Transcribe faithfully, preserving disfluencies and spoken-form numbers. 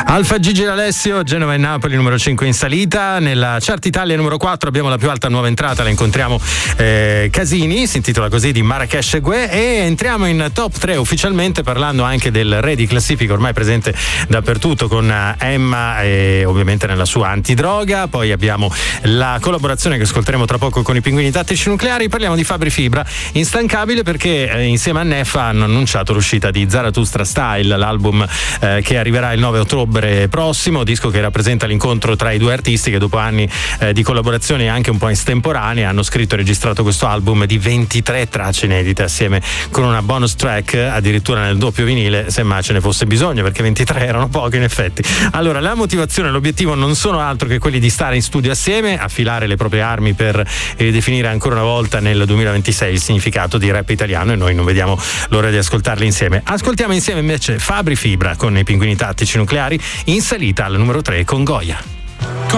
Alfa Gigi D'Alessio, Genova e Napoli numero cinque in salita. Nella Chart Italia numero quattro abbiamo la più alta nuova entrata, la incontriamo eh, Casini, si intitola così, di Marrakesh e Gue, e entriamo in top tre ufficialmente parlando anche del re di classifica ormai presente dappertutto con Emma e ovviamente nella sua antidroga. Poi abbiamo la collaborazione che ascolteremo tra poco con i Pinguini Tattici Nucleari. Parliamo di Fabri Fibra, instancabile perché eh, insieme a Neffa hanno annunciato l'uscita di Zarathustra Style, l'album eh, che arriverà il nove ottobre prossimo, disco che rappresenta l'incontro tra i due artisti che dopo anni eh, di collaborazioni anche un po' estemporanee hanno scritto e registrato questo album di ventitré tracce inedite assieme con una bonus track addirittura nel doppio vinile, semmai ce ne fosse bisogno, perché ventitré erano poche in effetti. Allora, la motivazione e l'obiettivo non sono altro che quelli di stare in studio assieme, affilare le proprie armi per eh, definire ancora una volta nel duemilaventisei il significato di rap italiano, e noi non vediamo l'ora di ascoltarli insieme. Ascoltiamo insieme invece Fabri Fibra con i Pinguini Tattici Nucleari in salita al numero tre con Goya.